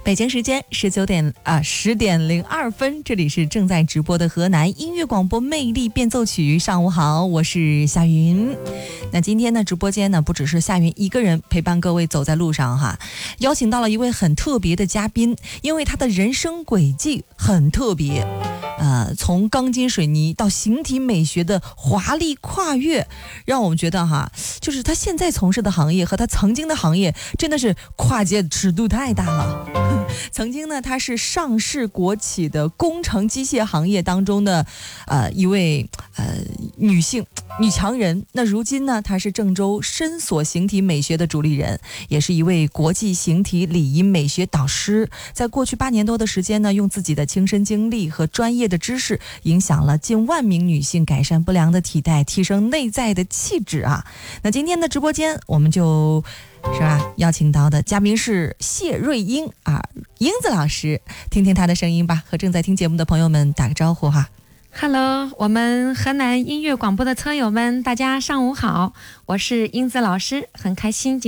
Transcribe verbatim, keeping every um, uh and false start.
北京时间十九点啊十点零二分，这里是正在直播的河南音乐广播魅力变奏曲。上午好，我是夏云。那今天呢，直播间呢不只是夏云一个人陪伴各位走在路上哈，邀请到了一位很特别的嘉宾，因为他的人生轨迹很特别。呃，从钢筋水泥到形体美学的华丽跨越，让我们觉得哈，就是他现在从事的行业和他曾经的行业真的是跨界尺度太大了。曾经呢，他是上市国企的工程机械行业当中的呃一位呃女性女强人。那如今呢，她是郑州深所形体美学的主理人，也是一位国际形体礼仪美学导师。在过去八年多的时间呢，用自己的亲身经历和专业的知识，影响了近万名女性改善不良的体态，提升内在的气质啊。那今天的直播间，我们就是吧，邀请到的嘉宾是谢瑞英啊，英子老师，听听她的声音吧，和正在听节目的朋友们打个招呼哈。 Hello， 我们河南音乐广播的车友们，大家上午好，我是英子老师，很开心。